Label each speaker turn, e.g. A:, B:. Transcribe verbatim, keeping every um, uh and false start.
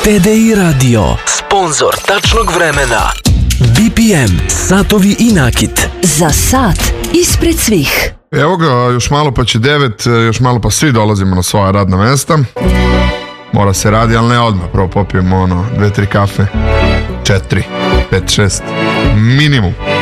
A: T D I Radio, sponzor tačnog vremena. B P M, satovi i nakit.
B: Za sat ispred svih.
C: Evo ga, još malo pa će devet, još malo pa svi dolazimo na svoja radna mesta. Mora se radi, ali ne odmah. Prvo popijemo ono, dve, tri kafe. Četiri, pet, šest. Minimum.